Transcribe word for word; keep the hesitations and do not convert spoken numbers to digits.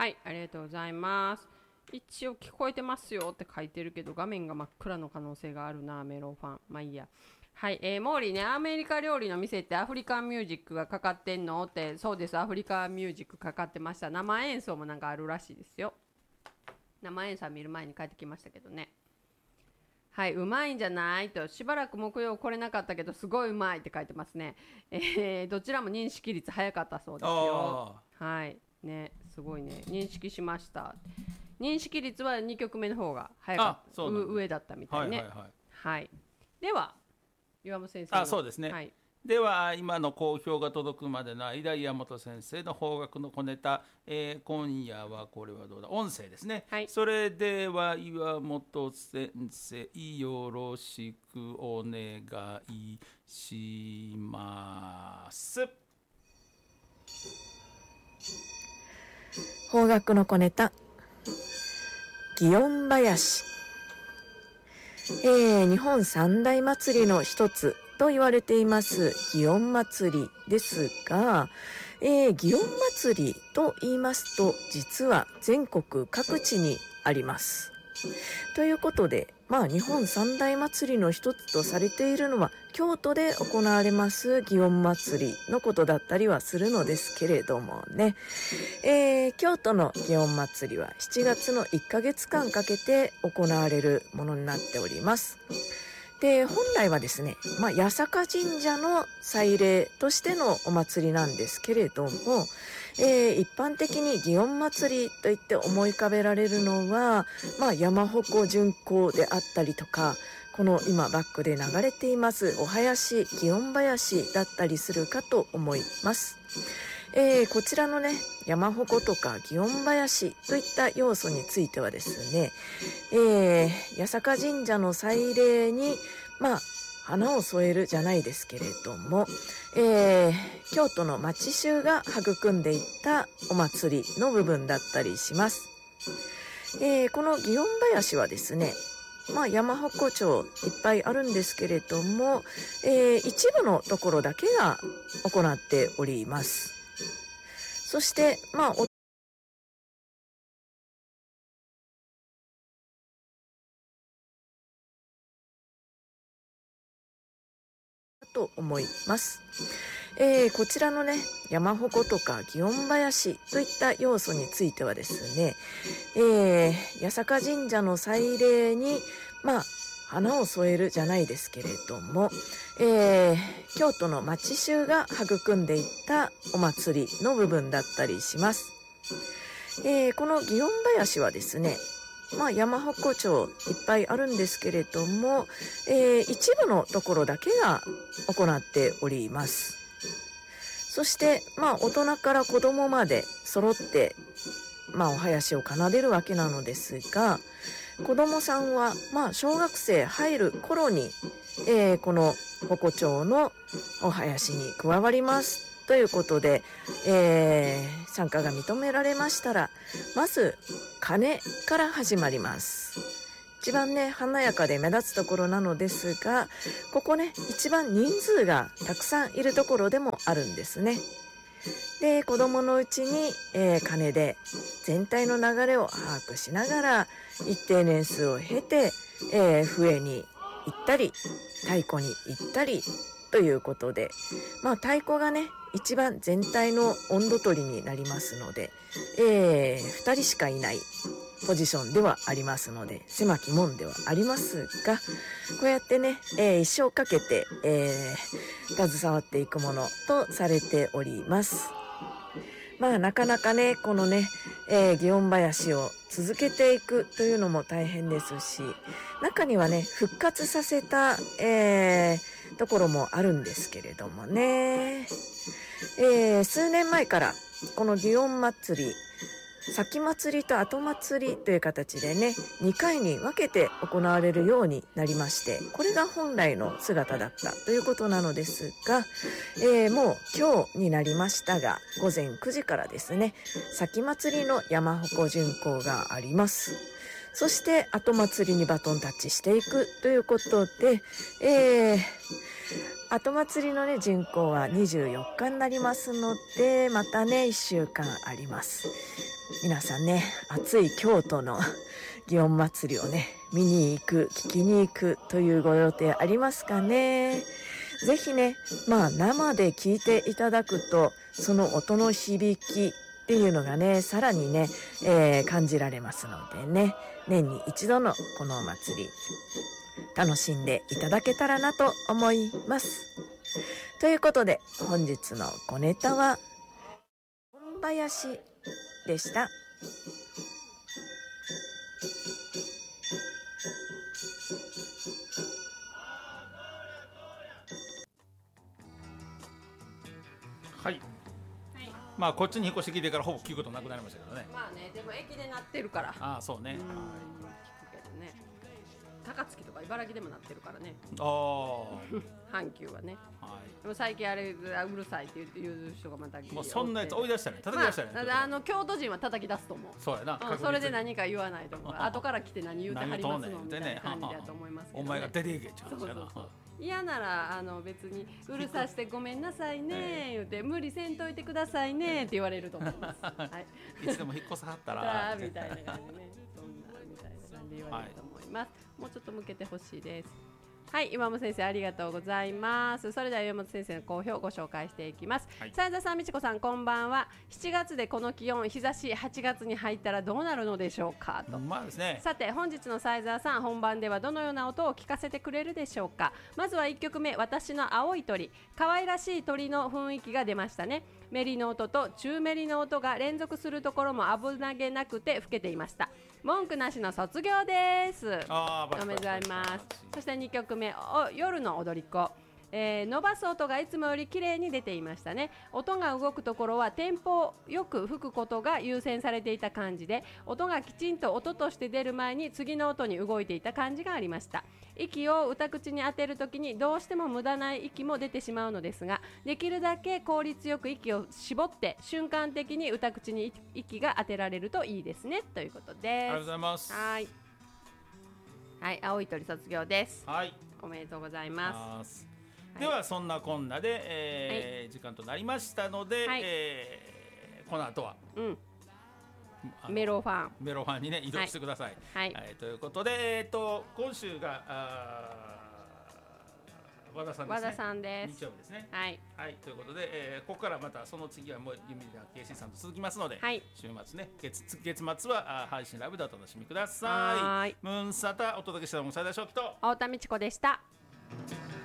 はい、ありがとうございます。一応聞こえてますよって書いてるけど、画面が真っ暗の可能性があるな、メロンファン。まあいいや。はい、えー、モーリーね、アメリカ料理の店ってアフリカンミュージックがかかってんのって、そうです、アフリカンミュージックかかってました。生演奏もなんかあるらしいですよ。生演奏見る前に帰ってきましたけどね。はい、うまいんじゃないと、しばらく木曜来れなかったけど、すごいうまいって書いてますね。えー、どちらも認識率早かったそうですよ。 あはい、ね、すごいね、認識しました。認識率はにきょくめの方が早かあ、 っあ、そうなんだ。 上だったみたいね。 はいはいはい。 はい。では、岩本先生あ、 の。 そうですね。 はい。 では今の好評が届くまでの間、岩本先生の邦楽の小ネタ、えー今夜はこれはどうだ、音声ですね。 はい。 それでは岩本先生、よろしくお願いします。 邦楽の小ネタ、祇園囃子。えー、日本三大祭りの一つと言われています祇園祭りですが、えー、祇園祭りと言いますと実は全国各地にあります。ということで、まあ日本三大祭りの一つとされているのは京都で行われます祇園祭りのことだったりはするのですけれどもね、えー、京都の祇園祭りはしちがつのいっかげつかんかけて行われるものになっております。で、本来はですね、まあ、八坂神社の祭礼としてのお祭りなんですけれども、えー、一般的に祇園祭りといって思い浮かべられるのは、まあ、山鉾巡行であったりとか、この今バックで流れていますお囃子、祇園囃子だったりするかと思います。えー、こちらのね、山鉾とか祇園囃子といった要素についてはですね、えー、八坂神社の祭礼に、まあ、花を添えるじゃないですけれども、えー、京都の町衆が育んでいったお祭りの部分だったりします。えー、この祇園囃子はですね、まあ、山鉾町いっぱいあるんですけれども、えー、一部のところだけが行っております。そして、まあ、と思います。えー、こちらのね、山鉾とか祇園囃子といった要素についてはですね、えー、八坂神社の祭礼に、まあ、花を添えるじゃないですけれども、えー、京都の町衆が育んでいったお祭りの部分だったりします。えー、この祇園囃子はですね、まあ、山鉾町いっぱいあるんですけれども、えー、一部のところだけが行っております。そして、まあ、大人から子供まで揃って、まあ、お囃子を奏でるわけなのですが、子供さんは、まあ、小学生入る頃に、えー、この鉾町のお囃子に加わりますということで、えー、参加が認められましたら、まず鐘から始まります。一番ね、華やかで目立つところなのですが、ここね、一番人数がたくさんいるところでもあるんですね。で、子供のうちに、えー、鐘で全体の流れを把握しながら、一定年数を経て、えー、笛に行ったり、太鼓に行ったり、ということで、まあ太鼓がね、一番全体の温度取りになりますので、えー、二人しかいないポジションではありますので、狭き門ではありますが、こうやってね、えー、一生かけて、えー、携わっていくものとされております。まあなかなかね、このね、えー、祇園囃子を続けていくというのも大変ですし、中にはね、復活させた、えー、ところもあるんですけれどもね、えー、数年前からこの祇園祭り、先祭りと後祭りという形でね、にかいに分けて行われるようになりまして、これが本来の姿だったということなのですが、えー、もう今日になりましたが、ごぜんくじからですね、先祭りの山鉾巡行があります。そして後祭りにバトンタッチしていくということで、えー、後祭りのね、巡行はにじゅうよっかになりますので、またね、いっしゅうかんあります。 皆さんね、暑い京都の祇園祭をね、見に行く、聞きに行くというご予定ありますかね。ぜひね、まあ生で聞いていただくと、その音の響きっていうのがね、さらにね、えー感じられますのでね、年に一度のこのお祭り、楽しんでいただけたらなと思います。ということで、本日の小ネタは、本林でした。 はい、まあこっちに引っ越してきてからほぼ聞くことなくなりましたけどね。 まあね、でも駅で鳴ってるから。 ああそうね。 うん、聞くけどね。高槻とか茨城でも鳴ってるからね。 ああ阪急はね。 はい。 でも最近あれうるさいって言って言う人がまたもうそんなやつ追い出したね、叩き出したね。 まあ、あの京都人は叩き出すと思う。 そうやな。 うん、それで何か言わないと思う。後から来て何言うてはりますのみたいな感じだと思いますけど、ね。 お前が出ていけちゃうからな。 嫌ならあの別にうるさしてごめんなさいね言うて無理せんといてくださいねって言われると思います。はい。 いつでも引っ越さはったらみたいな感じね。そんなみたいな感じで言われると思います。はい、もうちょっと向けてほしいです。はい、岩本先生ありがとうございます。それでは岩本先生の好評をご紹介していきます。はい、斉田さん、美智子さん、こんばんは。しちがつでこの気温、日差しはちがつに入ったらどうなるのでしょうかと。 まあですね、 さて本日の斉田さん、本番ではどのような音を聞かせてくれるでしょうか。まずはいっきょくめ、私の青い鳥。可愛らしい鳥の雰囲気が出ましたね。メリの音と中メリの音が連続するところも危なげなくて吹けていました。文句なしの卒業です。 あおめでとうございます。そしてにきょくめ、お夜の踊り子。えー、伸ばす音がいつもより綺麗に出ていましたね。音が動くところはテンポよく吹くことが優先されていた感じで、音がきちんと音として出る前に次の音に動いていた感じがありました。息を歌口に当てるときにどうしても無駄な息も出てしまうのですが、できるだけ効率よく息を絞って瞬間的に歌口に息が当てられるといいですねということです。 ありがとうございます。 はい、はい、青い鳥卒業です。 はい、 おめでとうございます。 ではそんなこんなで、えーはい、時間となりましたので、はい、えー、この後は、うん、 メロファンメロファンにね移動してください。 はいはい、 はい、ということで、えー、と今週が和田さんですね。 和田さんです。 日曜日ですね。 はい、 はい、ということで、えー、ここからまたその次はもう弓田圭司さんと続きますので、はい、週末ね 月, 月末は配信ライブでお楽しみください。はい、ムーンサタお届けしたのも斉田翔樹と太田美智子でした。